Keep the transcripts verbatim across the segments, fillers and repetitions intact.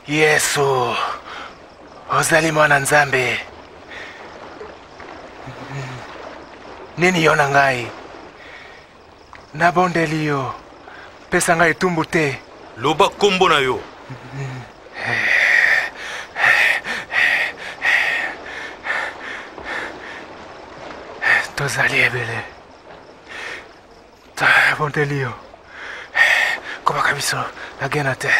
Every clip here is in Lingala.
Yesu, ozali mwana Nzambe. Nini yona ngai? Nabondeli yo, pesa ngai tumbu te. Loba kombo na yo. Tozali ebele. Nabondeli yo. Komaka biso nagena te.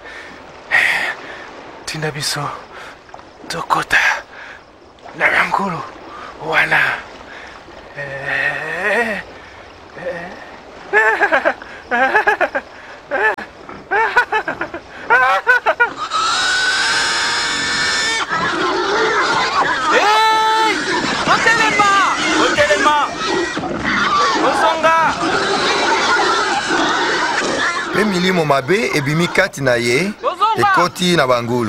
Tinda biso tokota na ngulu wana. Pe milimo mabe ebimi kati na ye ekoti na bangulu.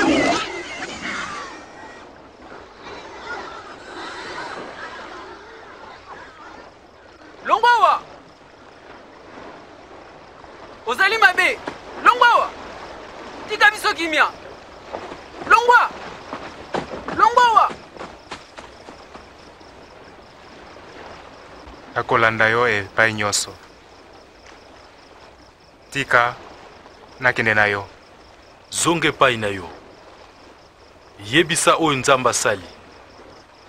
Longwawa! Ozali mabe! Longwawa! Tika biso kimia! Longwa! Longwawa! Nakolanda yo epai nyonso. Tika nakende na yo. Zonge epai na yo. Yebisa oyo Nzambe asali.